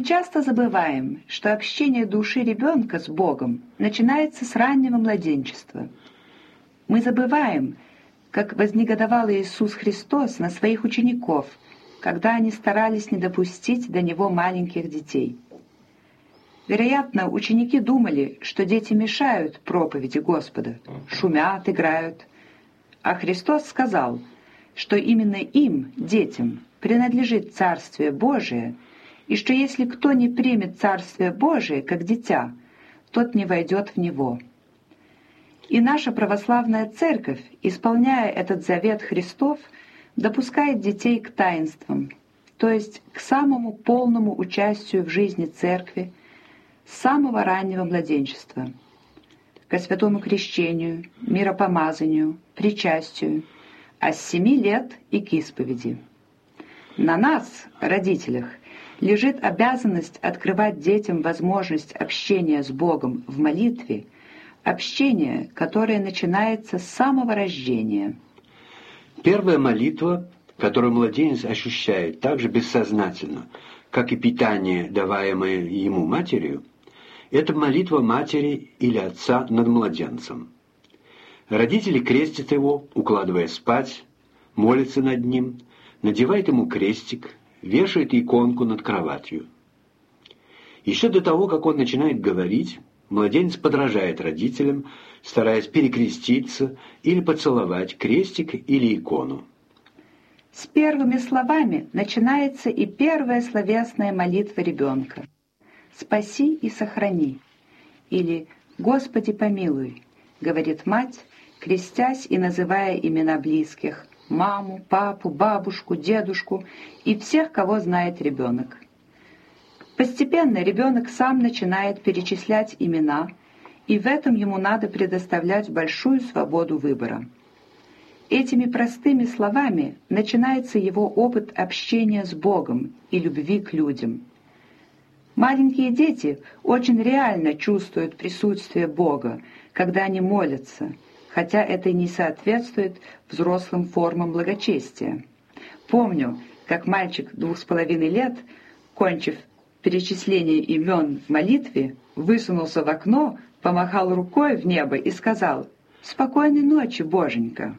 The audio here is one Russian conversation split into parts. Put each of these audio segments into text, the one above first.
Мы часто забываем, что общение души ребенка с Богом начинается с раннего младенчества. Мы забываем, как вознегодовал Иисус Христос на своих учеников, когда они старались не допустить до Него маленьких детей. Вероятно, ученики думали, что дети мешают проповеди Господа, шумят, играют. А Христос сказал, что именно им, детям, принадлежит Царствие Божие, и что если кто не примет Царствие Божие, как дитя, тот не войдет в него. И наша православная церковь, исполняя этот завет Христов, допускает детей к таинствам, то есть к самому полному участию в жизни церкви с самого раннего младенчества, ко святому крещению, миропомазанию, причастию, а с 7 лет и к исповеди. На нас, родителях, лежит обязанность открывать детям возможность общения с Богом в молитве, общение, которое начинается с самого рождения. Первая молитва, которую младенец ощущает так же бессознательно, как и питание, даваемое ему матерью, это молитва матери или отца над младенцем. Родители крестят его, укладывая спать, молятся над ним, надевают ему крестик, вешают иконку над кроватью. Еще до того, как он начинает говорить, младенец подражает родителям, стараясь перекреститься или поцеловать крестик или икону. С первыми словами начинается и первая словесная молитва ребенка. «Спаси и сохрани» или «Господи помилуй», говорит мать, крестясь и называя имена близких – маму, папу, бабушку, дедушку и всех, кого знает ребенок. Постепенно ребенок сам начинает перечислять имена, и в этом ему надо предоставлять большую свободу выбора. Этими простыми словами начинается его опыт общения с Богом и любви к людям. Маленькие дети очень реально чувствуют присутствие Бога, когда они молятся, хотя это и не соответствует взрослым формам благочестия. Помню, как мальчик 2,5 лет, кончив перечисление имен в молитве, высунулся в окно, помахал рукой в небо и сказал: «Спокойной ночи, Боженька».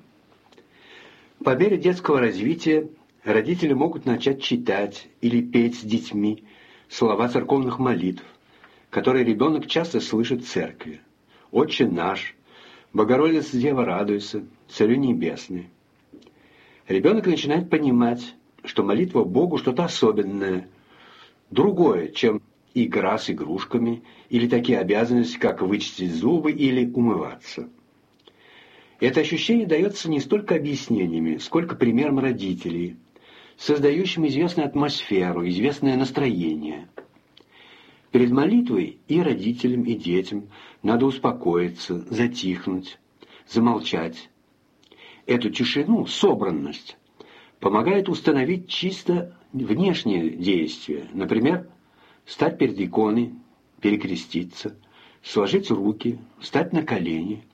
По мере детского развития родители могут начать читать или петь с детьми слова церковных молитв, которые ребенок часто слышит в церкви. «Отче наш», «Богородица Дева радуйся», «Царю небесный». Ребенок начинает понимать, что молитва Богу что-то особенное, другое, чем игра с игрушками или такие обязанности, как вычистить зубы или умываться. Это ощущение дается не столько объяснениями, сколько примером родителей, создающим известную атмосферу, известное настроение. Перед молитвой и родителям, и детям надо успокоиться, затихнуть, замолчать. Эту тишину, собранность, помогает установить чисто внешнее действие. Например, встать перед иконой, перекреститься, сложить руки, встать на колени.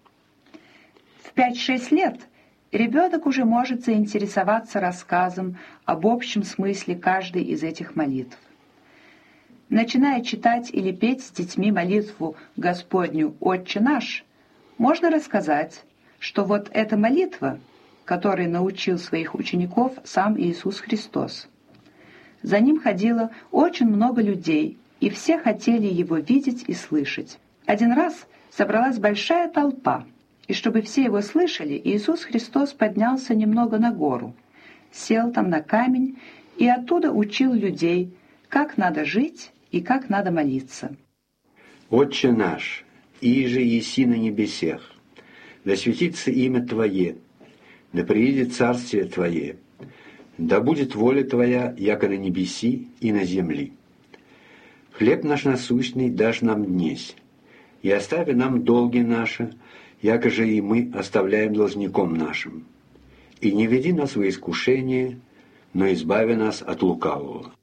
В 5-6 лет ребенок уже может заинтересоваться рассказом об общем смысле каждой из этих молитв. Начиная читать или петь с детьми молитву Господню «Отче наш», можно рассказать, что вот эта молитва, которой научил своих учеников сам Иисус Христос. За ним ходило очень много людей, и все хотели его видеть и слышать. Один раз собралась большая толпа, и чтобы все его слышали, Иисус Христос поднялся немного на гору, сел там на камень и оттуда учил людей, как надо жить и как надо молиться. «Отче наш, иже еси на небесех, да светится имя Твое, да приидет царствие Твое, да будет воля Твоя, яко на небеси и на земли. Хлеб наш насущный дашь нам днесь, и остави нам долги наши, яко же и мы оставляем должником нашим. И не веди нас во искушение, но избави нас от лукавого».